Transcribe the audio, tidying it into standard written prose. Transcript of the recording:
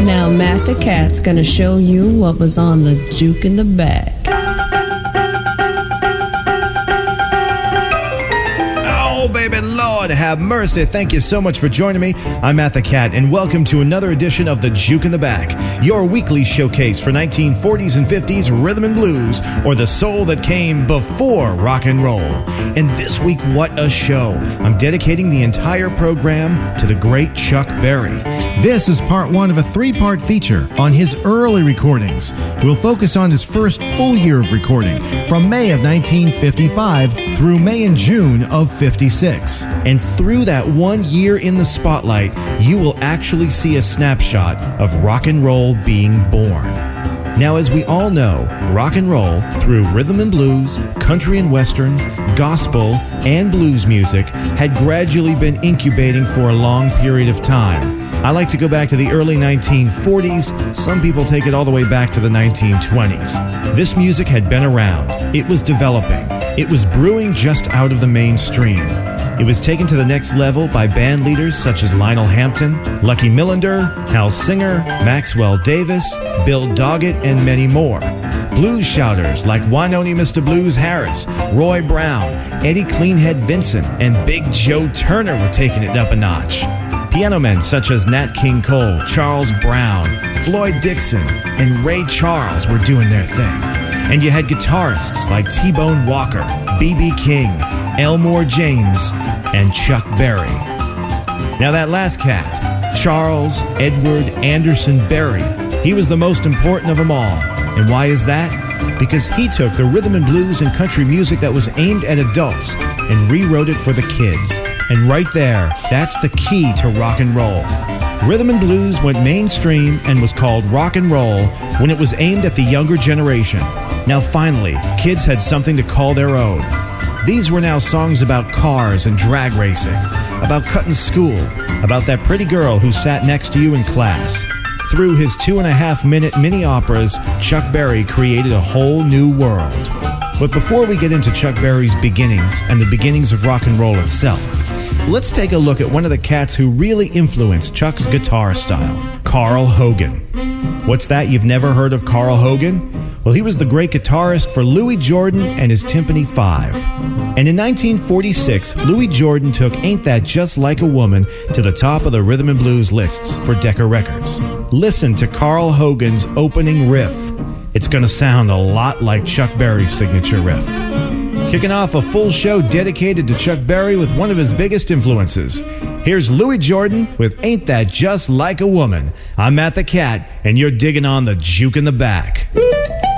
Now Matt the Cat's gonna show you what was on the juke in the bag. Oh, baby, Lord have mercy. Thank you so much for joining me. I'm Matt the Cat, and welcome to another edition of The Juke in the Back, your weekly showcase for 1940s and 50s rhythm and blues, or the soul that came before rock and roll. And this week, what a show. I'm dedicating the entire program to the great Chuck Berry. This is part one of a three-part feature on his early recordings. We'll focus on his first full year of recording, from May of 1955 through May and June of 56. And through that 1 year in the spotlight, you will actually see a snapshot of rock and roll being born. Now, as we all know, rock and roll, through rhythm and blues, country and western, gospel, and blues music, had gradually been incubating for a long period of time. I like to go back to the early 1940s. Some people take it all the way back to the 1920s. This music had been around. It was developing. It was brewing just out of the mainstream. It was taken to the next level by band leaders such as Lionel Hampton, Lucky Millinder, Hal Singer, Maxwell Davis, Bill Doggett, and many more. Blues shouters like Wynonie Mr. Blues Harris, Roy Brown, Eddie Cleanhead Vincent, and Big Joe Turner were taking it up a notch. Piano men such as Nat King Cole, Charles Brown, Floyd Dixon, and Ray Charles were doing their thing. And you had guitarists like T-Bone Walker, B.B. King, Elmore James, and Chuck Berry. Now that last cat, Charles Edward Anderson Berry, he was the most important of them all. And why is that? Because he took the rhythm and blues and country music that was aimed at adults and rewrote it for the kids. And right there, that's the key to rock and roll. Rhythm and blues went mainstream and was called rock and roll when it was aimed at the younger generation. Now finally, kids had something to call their own. These were now songs about cars and drag racing, about cutting school, about that pretty girl who sat next to you in class. Through his 2.5-minute mini-operas, Chuck Berry created a whole new world. But before we get into Chuck Berry's beginnings and the beginnings of rock and roll itself, let's take a look at one of the cats who really influenced Chuck's guitar style, Carl Hogan. What's that? You've never heard of Carl Hogan? Well, he was the great guitarist for Louis Jordan and his Tympany Five. And in 1946, Louis Jordan took Ain't That Just Like a Woman to the top of the rhythm and blues lists for Decca Records. Listen to Carl Hogan's opening riff. It's going to sound a lot like Chuck Berry's signature riff. Kicking off a full show dedicated to Chuck Berry with one of his biggest influences. Here's Louis Jordan with Ain't That Just Like a Woman. I'm Matt the Cat, and you're digging on the Juke in the Back.